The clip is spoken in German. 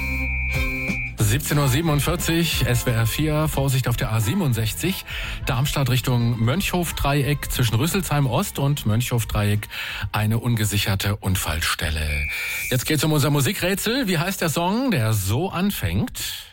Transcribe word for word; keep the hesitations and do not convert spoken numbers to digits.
siebzehn Uhr siebenundvierzig, S W R vier, Vorsicht auf der A siebenundsechzig, Darmstadt Richtung Mönchhof-Dreieck, zwischen Rüsselsheim Ost und Mönchhof-Dreieck eine ungesicherte Unfallstelle. Jetzt geht's um unser Musikrätsel. Wie heißt der Song, der so anfängt?